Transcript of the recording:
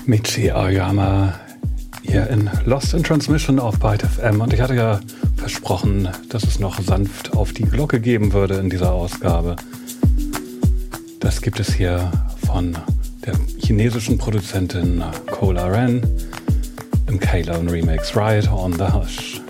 Michi Aoyama hier in Lost in Transmission auf Byte FM. Und ich hatte ja versprochen, dass es noch sanft auf die Glocke geben würde in dieser Ausgabe. Das gibt es hier von der chinesischen Produzentin Cola Ren im Kalone Remix Riot on the Hush.